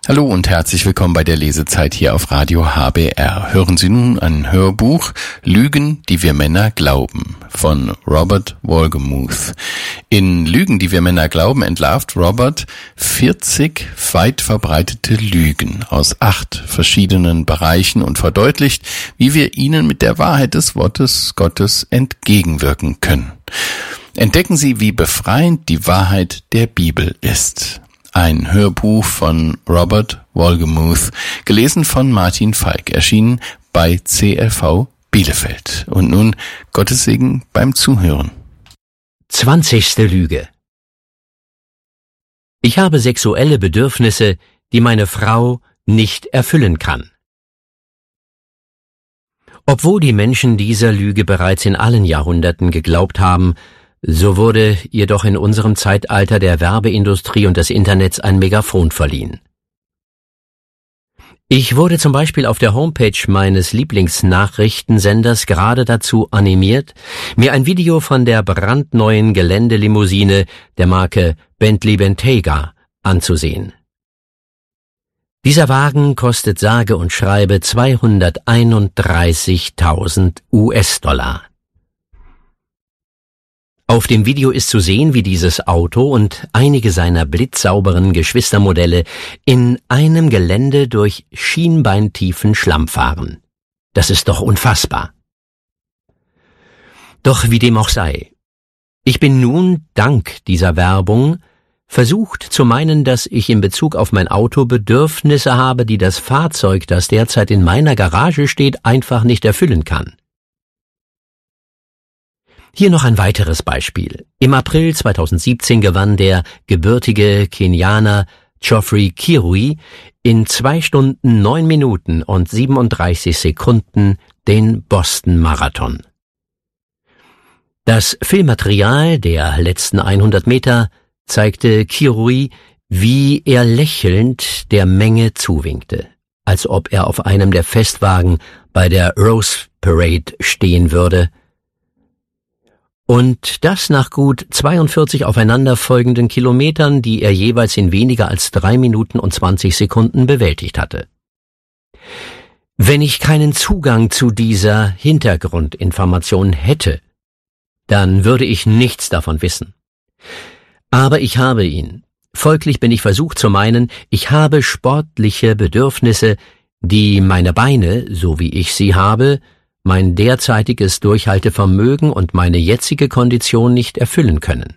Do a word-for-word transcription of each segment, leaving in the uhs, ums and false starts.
Hallo und herzlich willkommen bei der Lesezeit hier auf Radio H B R. Hören Sie nun ein Hörbuch Lügen, die wir Männer glauben von Robert Wolgemuth. In Lügen, die wir Männer glauben, entlarvt Robert vierzig weit verbreitete Lügen aus acht verschiedenen Bereichen und verdeutlicht, wie wir ihnen mit der Wahrheit des Wortes Gottes entgegenwirken können. Entdecken Sie, wie befreiend die Wahrheit der Bibel ist. Ein Hörbuch von Robert Wolgemuth, gelesen von Martin Falk, erschienen bei C L V Bielefeld. Und nun Gottes Segen beim Zuhören. Zwanzigste Lüge. Ich habe sexuelle Bedürfnisse, die meine Frau nicht erfüllen kann. Obwohl die Menschen dieser Lüge bereits in allen Jahrhunderten geglaubt haben, so wurde jedoch in unserem Zeitalter der Werbeindustrie und des Internets ein Megafon verliehen. Ich wurde zum Beispiel auf der Homepage meines Lieblingsnachrichtensenders gerade dazu animiert, mir ein Video von der brandneuen Geländelimousine der Marke Bentley Bentayga anzusehen. Dieser Wagen kostet sage und schreibe zweihunderteinunddreißigtausend US-Dollar. Auf dem Video ist zu sehen, wie dieses Auto und einige seiner blitzsauberen Geschwistermodelle in einem Gelände durch schienbeintiefen Schlamm fahren. Das ist doch unfassbar. Doch wie dem auch sei, ich bin nun, dank dieser Werbung, versucht zu meinen, dass ich in Bezug auf mein Auto Bedürfnisse habe, die das Fahrzeug, das derzeit in meiner Garage steht, einfach nicht erfüllen kann. Hier noch ein weiteres Beispiel. Im April zweitausendsiebzehn gewann der gebürtige Kenianer Geoffrey Kirui in zwei Stunden, neun Minuten und siebenunddreißig Sekunden den Boston-Marathon. Das Filmmaterial der letzten hundert Meter zeigte Kirui, wie er lächelnd der Menge zuwinkte, als ob er auf einem der Festwagen bei der Rose Parade stehen würde. Und das nach gut zweiundvierzig aufeinanderfolgenden Kilometern, die er jeweils in weniger als drei Minuten und zwanzig Sekunden bewältigt hatte. Wenn ich keinen Zugang zu dieser Hintergrundinformation hätte, dann würde ich nichts davon wissen. Aber ich habe ihn. Folglich bin ich versucht zu meinen, ich habe sportliche Bedürfnisse, die meine Beine, so wie ich sie habe, mein derzeitiges Durchhaltevermögen und meine jetzige Kondition nicht erfüllen können.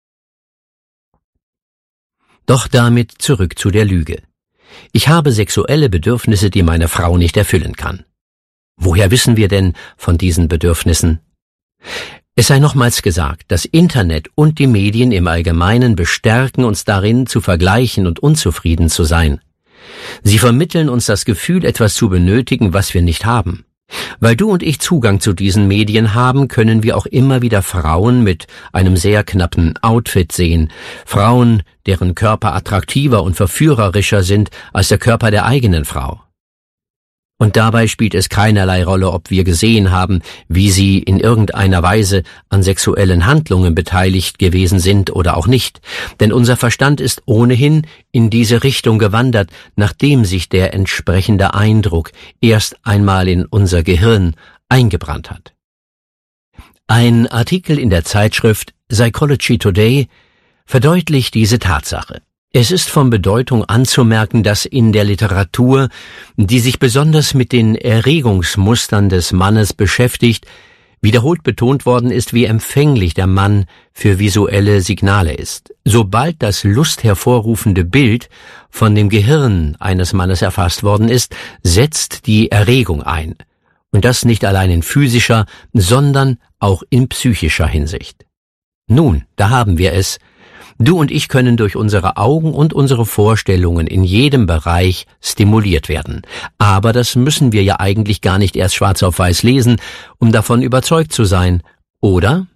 Doch damit zurück zu der Lüge. Ich habe sexuelle Bedürfnisse, die meine Frau nicht erfüllen kann. Woher wissen wir denn von diesen Bedürfnissen? Es sei nochmals gesagt, das Internet und die Medien im Allgemeinen bestärken uns darin, zu vergleichen und unzufrieden zu sein. Sie vermitteln uns das Gefühl, etwas zu benötigen, was wir nicht haben. Weil du und ich Zugang zu diesen Medien haben, können wir auch immer wieder Frauen mit einem sehr knappen Outfit sehen. Frauen, deren Körper attraktiver und verführerischer sind als der Körper der eigenen Frau. Und dabei spielt es keinerlei Rolle, ob wir gesehen haben, wie sie in irgendeiner Weise an sexuellen Handlungen beteiligt gewesen sind oder auch nicht. Denn unser Verstand ist ohnehin in diese Richtung gewandert, nachdem sich der entsprechende Eindruck erst einmal in unser Gehirn eingebrannt hat. Ein Artikel in der Zeitschrift Psychology Today verdeutlicht diese Tatsache. Es ist von Bedeutung anzumerken, dass in der Literatur, die sich besonders mit den Erregungsmustern des Mannes beschäftigt, wiederholt betont worden ist, wie empfänglich der Mann für visuelle Signale ist. Sobald das lusthervorrufende Bild von dem Gehirn eines Mannes erfasst worden ist, setzt die Erregung ein. Und das nicht allein in physischer, sondern auch in psychischer Hinsicht. Nun, da haben wir es. Du und ich können durch unsere Augen und unsere Vorstellungen in jedem Bereich stimuliert werden. Aber das müssen wir ja eigentlich gar nicht erst schwarz auf weiß lesen, um davon überzeugt zu sein, oder?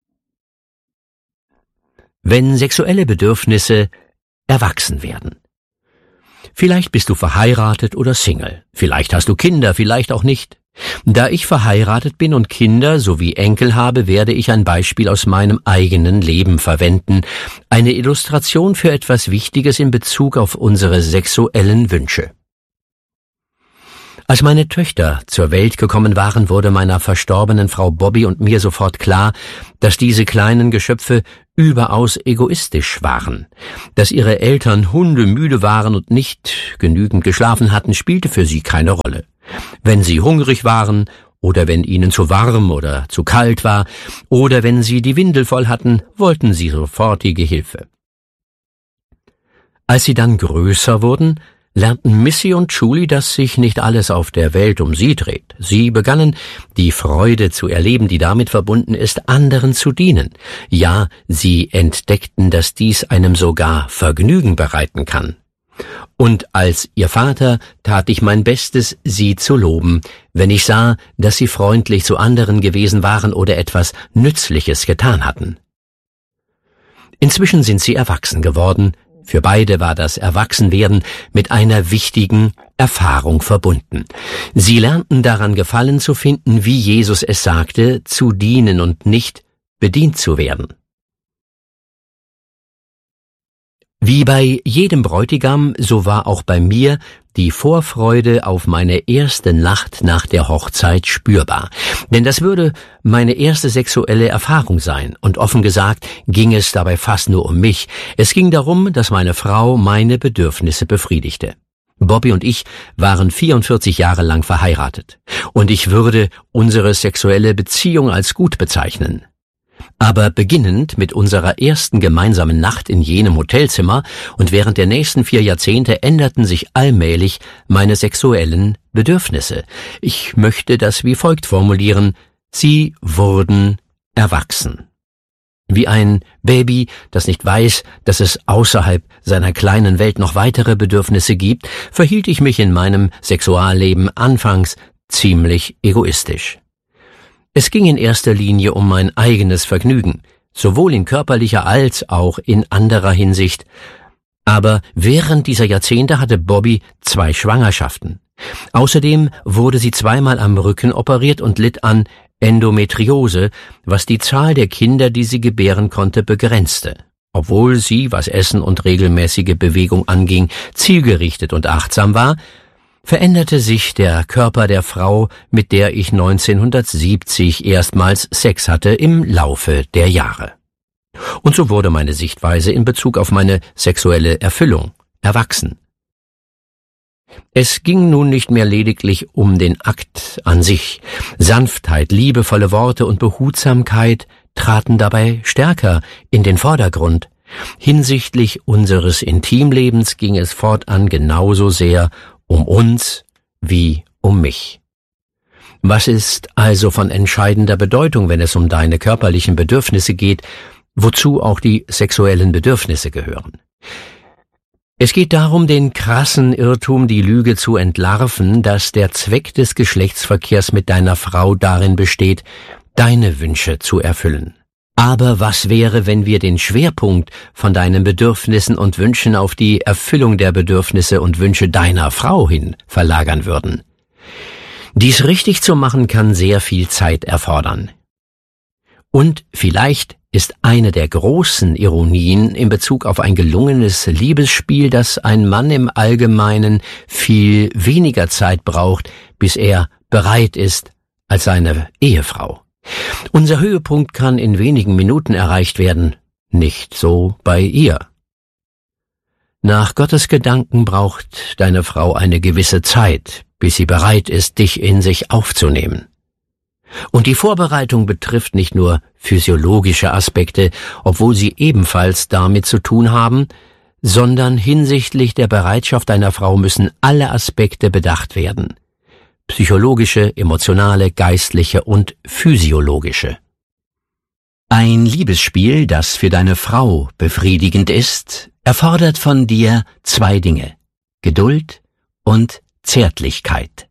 Wenn sexuelle Bedürfnisse erwachsen werden. Vielleicht bist du verheiratet oder Single. Vielleicht hast du Kinder, vielleicht auch nicht. Da ich verheiratet bin und Kinder sowie Enkel habe, werde ich ein Beispiel aus meinem eigenen Leben verwenden, eine Illustration für etwas Wichtiges in Bezug auf unsere sexuellen Wünsche. Als meine Töchter zur Welt gekommen waren, wurde meiner verstorbenen Frau Bobby und mir sofort klar, dass diese kleinen Geschöpfe überaus egoistisch waren. Dass ihre Eltern hundemüde waren und nicht genügend geschlafen hatten, spielte für sie keine Rolle. Wenn sie hungrig waren oder wenn ihnen zu warm oder zu kalt war oder wenn sie die Windel voll hatten, wollten sie sofortige Hilfe. Als sie dann größer wurden, lernten Missy und Julie, dass sich nicht alles auf der Welt um sie dreht. Sie begannen, die Freude zu erleben, die damit verbunden ist, anderen zu dienen. Ja, sie entdeckten, dass dies einem sogar Vergnügen bereiten kann. Und als ihr Vater tat ich mein Bestes, sie zu loben, wenn ich sah, dass sie freundlich zu anderen gewesen waren oder etwas Nützliches getan hatten. Inzwischen sind sie erwachsen geworden. Für beide war das Erwachsenwerden mit einer wichtigen Erfahrung verbunden. Sie lernten daran Gefallen zu finden, wie Jesus es sagte, zu dienen und nicht bedient zu werden. Wie bei jedem Bräutigam, so war auch bei mir die Vorfreude auf meine erste Nacht nach der Hochzeit spürbar. Denn das würde meine erste sexuelle Erfahrung sein. Und offen gesagt ging es dabei fast nur um mich. Es ging darum, dass meine Frau meine Bedürfnisse befriedigte. Bobby und ich waren vierundvierzig Jahre lang verheiratet. Und ich würde unsere sexuelle Beziehung als gut bezeichnen. Aber beginnend mit unserer ersten gemeinsamen Nacht in jenem Hotelzimmer und während der nächsten vier Jahrzehnte änderten sich allmählich meine sexuellen Bedürfnisse. Ich möchte das wie folgt formulieren: Sie wurden erwachsen. Wie ein Baby, das nicht weiß, dass es außerhalb seiner kleinen Welt noch weitere Bedürfnisse gibt, verhielt ich mich in meinem Sexualleben anfangs ziemlich egoistisch. Es ging in erster Linie um mein eigenes Vergnügen, sowohl in körperlicher als auch in anderer Hinsicht. Aber während dieser Jahrzehnte hatte Bobby zwei Schwangerschaften. Außerdem wurde sie zweimal am Rücken operiert und litt an Endometriose, was die Zahl der Kinder, die sie gebären konnte, begrenzte. Obwohl sie, was Essen und regelmäßige Bewegung anging, zielgerichtet und achtsam war, veränderte sich der Körper der Frau, mit der ich neunzehnhundertsiebzig erstmals Sex hatte, im Laufe der Jahre. Und so wurde meine Sichtweise in Bezug auf meine sexuelle Erfüllung erwachsen. Es ging nun nicht mehr lediglich um den Akt an sich. Sanftheit, liebevolle Worte und Behutsamkeit traten dabei stärker in den Vordergrund. Hinsichtlich unseres Intimlebens ging es fortan genauso sehr um uns wie um mich. Was ist also von entscheidender Bedeutung, wenn es um deine körperlichen Bedürfnisse geht, wozu auch die sexuellen Bedürfnisse gehören? Es geht darum, den krassen Irrtum, die Lüge zu entlarven, dass der Zweck des Geschlechtsverkehrs mit deiner Frau darin besteht, deine Wünsche zu erfüllen. Aber was wäre, wenn wir den Schwerpunkt von deinen Bedürfnissen und Wünschen auf die Erfüllung der Bedürfnisse und Wünsche deiner Frau hin verlagern würden? Dies richtig zu machen, kann sehr viel Zeit erfordern. Und vielleicht ist eine der großen Ironien in Bezug auf ein gelungenes Liebesspiel, dass ein Mann im Allgemeinen viel weniger Zeit braucht, bis er bereit ist, als seine Ehefrau. Unser Höhepunkt kann in wenigen Minuten erreicht werden, nicht so bei ihr. Nach Gottes Gedanken braucht deine Frau eine gewisse Zeit, bis sie bereit ist, dich in sich aufzunehmen. Und die Vorbereitung betrifft nicht nur physiologische Aspekte, obwohl sie ebenfalls damit zu tun haben, sondern hinsichtlich der Bereitschaft deiner Frau müssen alle Aspekte bedacht werden. Psychologische, emotionale, geistliche und physiologische. Ein Liebesspiel, das für deine Frau befriedigend ist, erfordert von dir zwei Dinge: Geduld und Zärtlichkeit.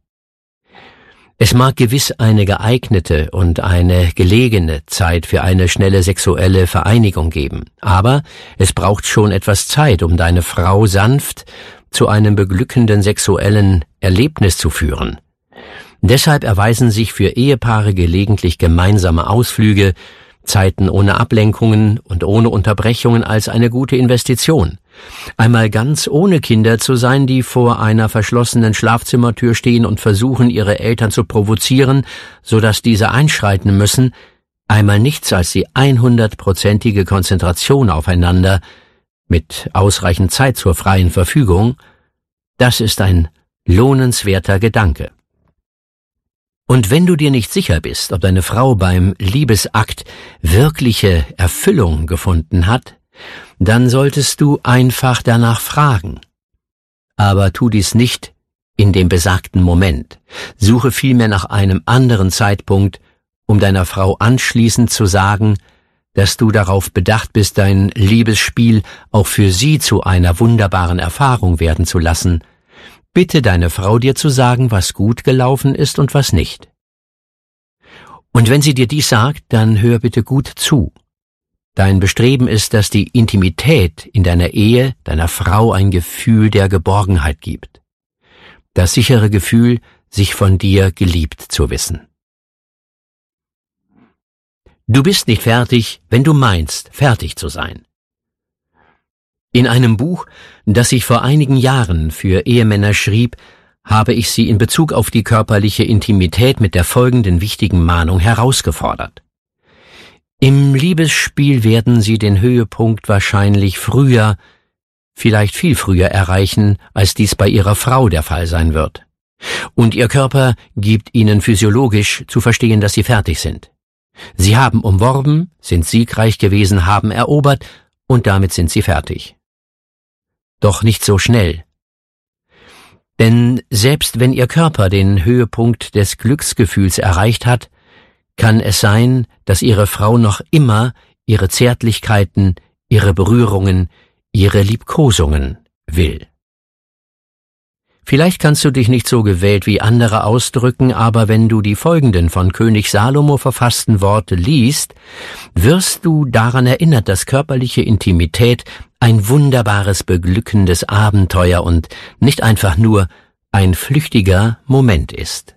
Es mag gewiss eine geeignete und eine gelegene Zeit für eine schnelle sexuelle Vereinigung geben, aber es braucht schon etwas Zeit, um deine Frau sanft zu einem beglückenden sexuellen Erlebnis zu führen. Deshalb erweisen sich für Ehepaare gelegentlich gemeinsame Ausflüge, Zeiten ohne Ablenkungen und ohne Unterbrechungen als eine gute Investition. Einmal ganz ohne Kinder zu sein, die vor einer verschlossenen Schlafzimmertür stehen und versuchen, ihre Eltern zu provozieren, so dass diese einschreiten müssen, einmal nichts als die hundertprozentige Konzentration aufeinander mit ausreichend Zeit zur freien Verfügung, das ist ein lohnenswerter Gedanke. Und wenn du dir nicht sicher bist, ob deine Frau beim Liebesakt wirkliche Erfüllung gefunden hat, dann solltest du einfach danach fragen. Aber tu dies nicht in dem besagten Moment. Suche vielmehr nach einem anderen Zeitpunkt, um deiner Frau anschließend zu sagen, dass du darauf bedacht bist, dein Liebesspiel auch für sie zu einer wunderbaren Erfahrung werden zu lassen. Bitte deine Frau dir zu sagen, was gut gelaufen ist und was nicht. Und wenn sie dir dies sagt, dann hör bitte gut zu. Dein Bestreben ist, dass die Intimität in deiner Ehe deiner Frau ein Gefühl der Geborgenheit gibt. Das sichere Gefühl, sich von dir geliebt zu wissen. Du bist nicht fertig, wenn du meinst, fertig zu sein. In einem Buch, das ich vor einigen Jahren für Ehemänner schrieb, habe ich sie in Bezug auf die körperliche Intimität mit der folgenden wichtigen Mahnung herausgefordert. Im Liebesspiel werden sie den Höhepunkt wahrscheinlich früher, vielleicht viel früher erreichen, als dies bei ihrer Frau der Fall sein wird. Und ihr Körper gibt ihnen physiologisch zu verstehen, dass sie fertig sind. Sie haben umworben, sind siegreich gewesen, haben erobert und damit sind sie fertig. Doch nicht so schnell. Denn selbst wenn ihr Körper den Höhepunkt des Glücksgefühls erreicht hat, kann es sein, dass ihre Frau noch immer ihre Zärtlichkeiten, ihre Berührungen, ihre Liebkosungen will. Vielleicht kannst du dich nicht so gewählt wie andere ausdrücken, aber wenn du die folgenden von König Salomo verfassten Worte liest, wirst du daran erinnert, dass körperliche Intimität ein wunderbares, beglückendes Abenteuer und nicht einfach nur ein flüchtiger Moment ist.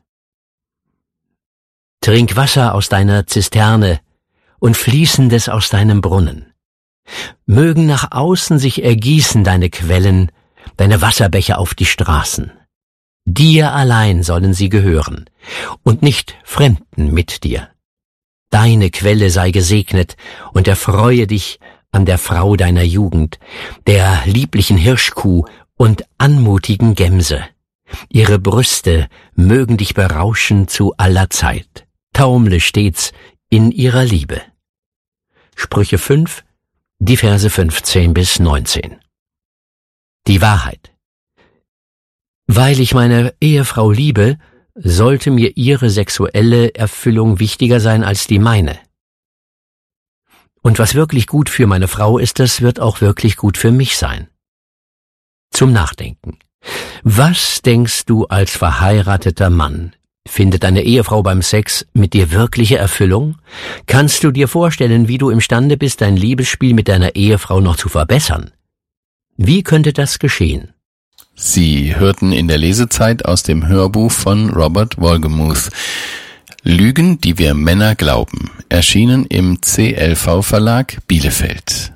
Trink Wasser aus deiner Zisterne und Fließendes aus deinem Brunnen. Mögen nach außen sich ergießen deine Quellen, deine Wasserbecher auf die Straßen. Dir allein sollen sie gehören und nicht Fremden mit dir. Deine Quelle sei gesegnet und erfreue dich an der Frau deiner Jugend, der lieblichen Hirschkuh und anmutigen Gemse. Ihre Brüste mögen dich berauschen zu aller Zeit. Taumle stets in ihrer Liebe. Sprüche fünf, die Verse fünfzehn bis neunzehn. Die Wahrheit. Weil ich meine Ehefrau liebe, sollte mir ihre sexuelle Erfüllung wichtiger sein als die meine. Und was wirklich gut für meine Frau ist, das wird auch wirklich gut für mich sein. Zum Nachdenken. Was denkst du als verheirateter Mann? Findet deine Ehefrau beim Sex mit dir wirkliche Erfüllung? Kannst du dir vorstellen, wie du imstande bist, dein Liebesspiel mit deiner Ehefrau noch zu verbessern? Wie könnte das geschehen? Sie hörten in der Lesezeit aus dem Hörbuch von Robert Wolgemuth Lügen, die wir Männer glauben, erschienen im C L V Verlag Bielefeld.